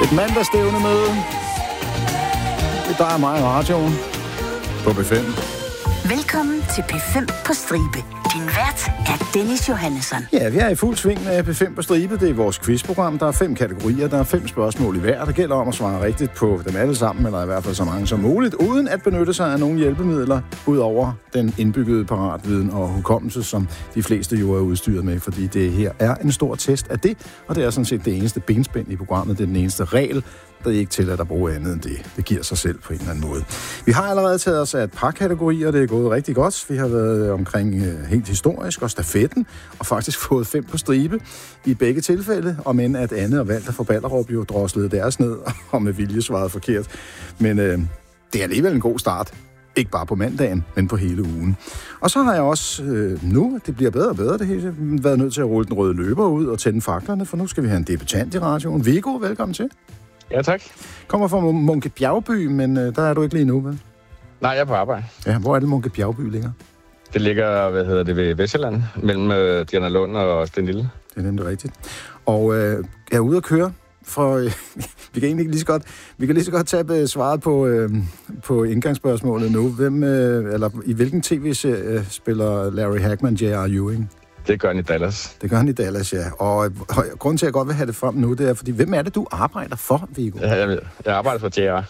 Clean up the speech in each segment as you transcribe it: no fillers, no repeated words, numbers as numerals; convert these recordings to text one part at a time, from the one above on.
Et mandagsstævnemøde. Det er dig og mig i radioen på P5. Velkommen til P5 på stribe. Din vært er Dennis Johannesson. Ja, vi er i fuld sving med P5 på stribe. Det er vores quizprogram. Der er 5 kategorier. Der er 5 spørgsmål i hver. Der gælder om at svare rigtigt på dem alle sammen, eller i hvert fald så mange som muligt, uden at benytte sig af nogle hjælpemidler, udover den indbyggede paratviden og hukommelse, som de fleste jo er udstyret med, fordi det her er en stor test af det, og det er sådan set det eneste benspænd i programmet. Det er den eneste regel, der ikke tillader at bruge andet end det. Det giver sig selv på en eller anden måde. Vi har allerede taget os af et par kategorier, det er gået rigtig godt. Vi har været omkring helt historisk og stafetten, og faktisk fået 5 på stribe i begge tilfælde, om end at Anne og Walter fra Ballerup jo droslede deres ned, og med vilje svarede forkert. Men det er alligevel en god start. Ikke bare på mandagen, men på hele ugen. Og så har jeg også nu, det bliver bedre og bedre det hele, været nødt til at rulle den røde løber ud og tænde faklerne, for nu skal vi have en debutant i radioen. Viggo, velkommen til. Ja, tak. Kommer fra Munke Bjergby, men der er du ikke lige nu, vel? Nej, jeg er på arbejde. Ja, hvor er det Munke Bjergby ligger? Det ligger, ved Vestjylland, mellem Dianalund og Stenlille. Det er nemlig rigtigt. Og jeg er ude at køre, for vi kan lige så godt tage svaret på indgangsspørgsmålet nu. I hvilken tv-serie spiller Larry Hagman J.R. Ewing? Det gør han i Dallas. Det gør han i Dallas, ja. Og grunden til, at jeg godt vil have det frem nu, det er, fordi hvem er det, du arbejder for, Viggo? Ja, jeg arbejder for J.R.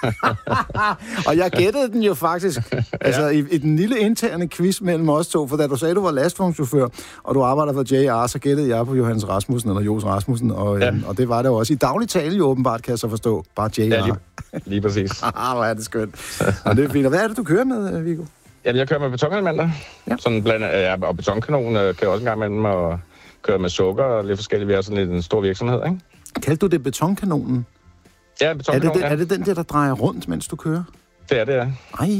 Og jeg gættede den jo faktisk. Altså, i den lille interne quiz mellem os to, for da du sagde, du var lastvognschauffør, og du arbejder for J.R., så gættede jeg på Johannes Rasmussen, eller Jos Rasmussen, og det var det jo også. I daglig tale jo åbenbart, kan jeg så forstå. Bare J.R. Ja, lige præcis. Hvor er det skønt. Og det er fint. Og hvad er det, du kører med, Viggo? Jamen, jeg kører med betonelementer. Ja. Sådan og betonkanon kører også en gang imellem, og kører med sukker og lidt forskelligt. Vi er sådan en stor virksomhed, ikke? Kaldte du det betonkanonen? Ja, betonkanonen, Er det den der drejer rundt, mens du kører? Det er det, ja.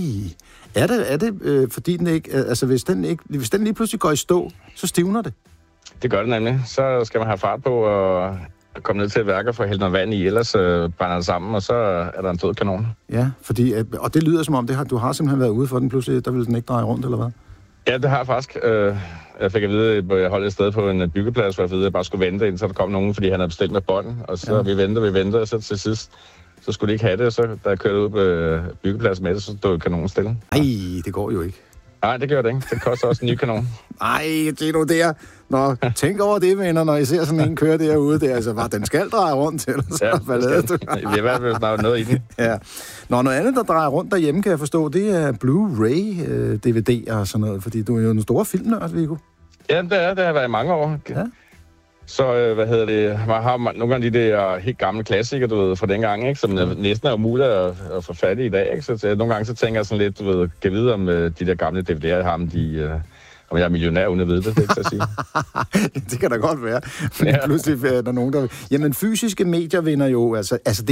Ej, er det fordi den ikke... Altså, hvis den lige pludselig går i stå, så stivner det? Det gør det nemlig. Så skal man have fart på og komme ned til et værker for at hælde noget vand i, ellers brænder det sammen, og så er der en død kanon. Ja, fordi, og det lyder som om, du har simpelthen været ude for den pludselig, der ville den ikke dreje rundt, eller hvad? Ja, det har jeg faktisk. Jeg fik at vide, at jeg holdt et sted på en byggeplads, hvor jeg fik at jeg bare skulle vente, indtil der kom nogen, fordi han havde bestilt med bånd, og så vi ventede, og så til sidst, så skulle de ikke have det, og så da jeg kørte ud på byggepladsen med det, så stod kanonen stille. Nej, det går jo ikke. Nej, det gør det ikke. Det koster også en ny kanon. Nej, det er nu der. Nå, tænk over det, venner, når I ser sådan en køre derude. Det er altså bare, den skal dreje rundt til, så ja, ballade du. Vi har i hvert fald snart noget i den. Ja. Nå, noget andet, der drejer rundt derhjemme, kan jeg forstå, det er Blu-ray, DVD og sådan noget, fordi du er jo en stor filmnørd, Viggo. Ja, det har været i mange år. Ja. Så, man har nogle gange de der helt gamle klassikere, du ved, fra dengang, ikke? Som næsten er umuligt at få fat i dag, ikke? Så nogle gange så tænker jeg sådan lidt, du ved, kan vide om de der gamle DVD'er, jeg har, om jeg er millionær uden at vide det, det ikke så at sige. Det kan da godt være. Men pludselig er der nogen, der... Jamen, fysiske medier vinder jo... Altså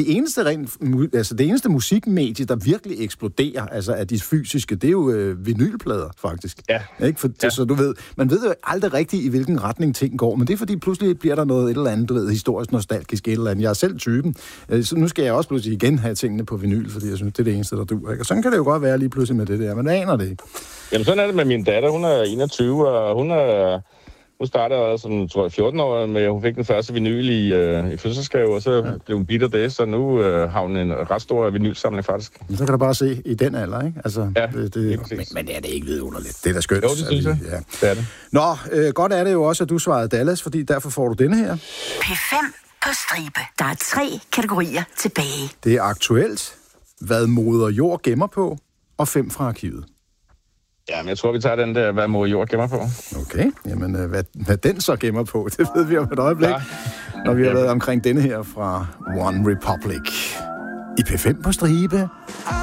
det eneste musikmedie, der virkelig eksploderer, altså af de fysiske, det er jo vinylplader, faktisk. Ja. Ikke? Så du ved, man ved jo aldrig rigtigt, i hvilken retning ting går, men det er fordi, pludselig bliver der noget et eller andet, du ved, historisk nostalgisk et eller andet. Jeg er selv typen, så nu skal jeg også pludselig igen have tingene på vinyl, fordi jeg synes, det er det eneste, der duer. Ikke? Og sådan kan det jo godt være lige pludselig med det der, men aner det ikke. Jamen, sådan er det med min datter. Hun er 21, og hun startede som, tror jeg, 14 år, med hun fik den første vinyl i fødselsdagsgave, og så blev hun bidt af det, så nu har hun en ret stor vinylsamling, faktisk. Så kan du bare se i den alder, ikke? Altså, ja, men er det ikke vidunderligt? Det er da skønt. Jo, det synes jeg. Ja. Det er det. Nå, godt er det jo også, at du svarede Dallas, fordi derfor får du denne her. P5 på stribe. Der er 3 kategorier tilbage. Det er aktuelt, hvad moder jord gemmer på, og 5 fra arkivet. Ja, men jeg tror, vi tager den der, hvad mor jord gemmer på. Okay, jamen hvad den så gemmer på, det ved vi om et øjeblik, når vi har været omkring denne her fra One Republic. I P5 på stribe.